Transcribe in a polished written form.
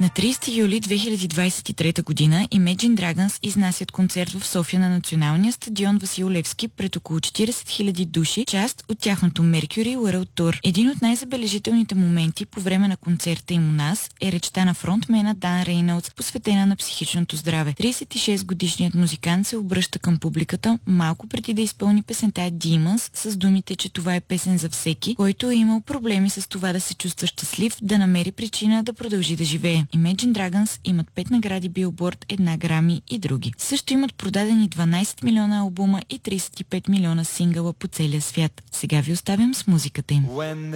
На 30 юли 2023 година Imagine Dragons изнасят концерт в София на националния стадион Васил Левски пред около 40 000 души, част от тяхното Mercury World Tour. Един от най-забележителните моменти по време на концерта им у нас е речта на фронтмена Дан Рейнолдс, посветена на психичното здраве. 36-годишният музикант се обръща към публиката малко преди да изпълни песента Demons с думите, че това е песен за всеки, който е имал проблеми с това да се чувства щастлив, да намери причина да продължи да живее. Imagine Dragons имат 5 награди Billboard, 1 Грами и други. Също имат продадени 12 милиона албума и 35 милиона сингъла по целия свят. Сега ви оставям с музиката им.